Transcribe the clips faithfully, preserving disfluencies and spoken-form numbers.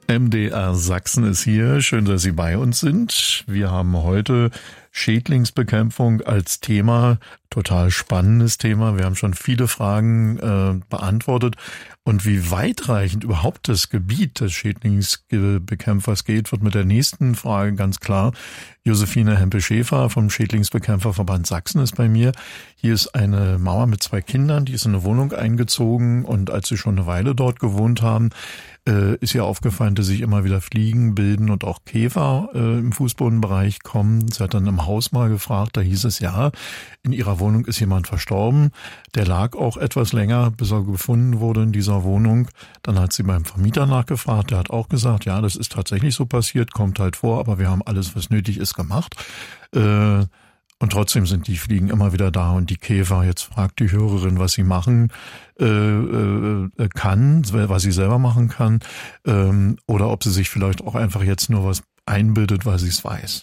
M D R Sachsen ist hier. Schön, dass Sie bei uns sind. Wir haben heute Schädlingsbekämpfung als Thema. Total spannendes Thema. Wir haben schon viele Fragen äh, beantwortet. Und wie weitreichend überhaupt das Gebiet des Schädlingsbekämpfers geht, wird mit der nächsten Frage ganz klar. Josephine Hempe-Schäfer vom Schädlingsbekämpferverband Sachsen ist bei mir. Hier ist eine Mama mit zwei Kindern, die ist in eine Wohnung eingezogen. Und als sie schon eine Weile dort gewohnt haben, äh, ist ihr aufgefallen, dass sich immer wieder Fliegen bilden und auch Käfer äh, im Fußbodenbereich kommen. Sie hat dann im Haus mal gefragt, da hieß es ja, in ihrer Wohnung ist jemand verstorben. Der lag auch etwas länger, bis er gefunden wurde in dieser Wohnung. Dann hat sie beim Vermieter nachgefragt, der hat auch gesagt, ja, das ist tatsächlich so passiert, kommt halt vor, aber wir haben alles, was nötig ist, gemacht. Äh, und trotzdem sind die Fliegen immer wieder da und die Käfer. Jetzt fragt die Hörerin, was sie machen äh, äh, kann, was sie selber machen kann, ähm, oder ob sie sich vielleicht auch einfach jetzt nur was einbildet, weil sie es weiß.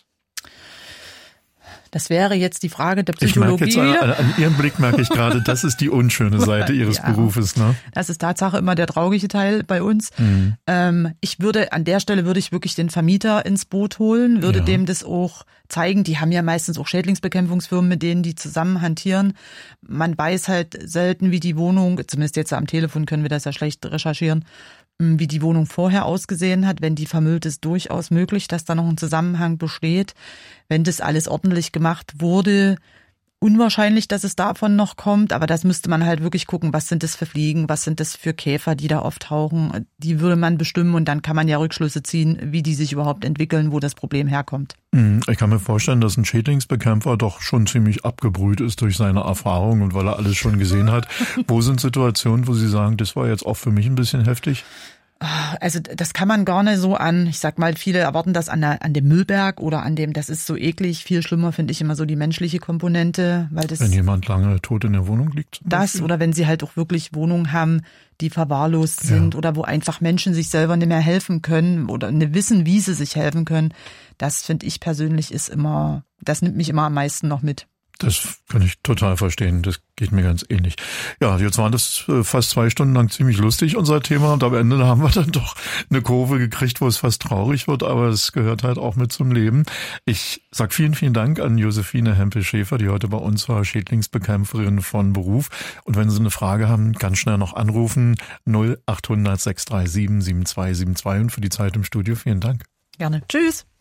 Das wäre jetzt die Frage der Psychologie. Ich merke jetzt an, an Ihrem Blick merke ich gerade, das ist die unschöne Seite Ihres ja, Berufes, ne? Das ist Tatsache immer der traurige Teil bei uns. Mhm. Ähm, ich würde, an der Stelle würde ich wirklich den Vermieter ins Boot holen, würde ja. dem das auch zeigen. Die haben ja meistens auch Schädlingsbekämpfungsfirmen, mit denen die zusammen hantieren. Man weiß halt selten, wie die Wohnung, zumindest jetzt am Telefon können wir das ja schlecht recherchieren, wie die Wohnung vorher ausgesehen hat. Wenn die vermüllt ist, durchaus möglich, dass da noch ein Zusammenhang besteht. Wenn das alles ordentlich gemacht wurde, unwahrscheinlich, dass es davon noch kommt. Aber das müsste man halt wirklich gucken, was sind das für Fliegen, was sind das für Käfer, die da auftauchen. Die würde man bestimmen und dann kann man ja Rückschlüsse ziehen, wie die sich überhaupt entwickeln, wo das Problem herkommt. Ich kann mir vorstellen, dass ein Schädlingsbekämpfer doch schon ziemlich abgebrüht ist durch seine Erfahrung und weil er alles schon gesehen hat. Wo sind Situationen, wo Sie sagen, das war jetzt auch für mich ein bisschen heftig? Also das kann man gar nicht so an, ich sag mal, viele erwarten das an, der, an dem Müllberg oder an dem, das ist so eklig. Viel schlimmer finde ich immer so die menschliche Komponente. Weil das, wenn jemand lange tot in der Wohnung liegt? Das oder wenn sie halt auch wirklich Wohnungen haben, die verwahrlost sind ja. oder wo einfach Menschen sich selber nicht mehr helfen können oder nicht wissen, wie sie sich helfen können. Das finde ich persönlich ist immer, das nimmt mich immer am meisten noch mit. Das kann ich total verstehen. Das geht mir ganz ähnlich. Ja, jetzt waren das fast zwei Stunden lang ziemlich lustig, unser Thema. Und am Ende haben wir dann doch eine Kurve gekriegt, wo es fast traurig wird. Aber es gehört halt auch mit zum Leben. Ich sag vielen, vielen Dank an Josephine Hempe-Schäfer, die heute bei uns war, Schädlingsbekämpferin von Beruf. Und wenn Sie eine Frage haben, ganz schnell noch anrufen. null achthundert sechs drei sieben sieben zwei sieben zwei. Und für die Zeit im Studio vielen Dank. Gerne. Tschüss.